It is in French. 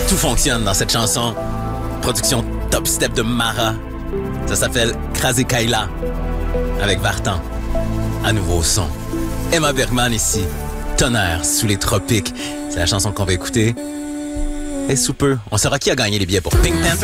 Tout fonctionne dans cette chanson. Production top step de Mara. Ça s'appelle Krasé Kaila avec Vartan. À nouveau au son. Emma Bergman ici. Tonnerre sous les tropiques. C'est la chanson qu'on va écouter. Et sous peu, on saura qui a gagné les billets pour Pink Panther.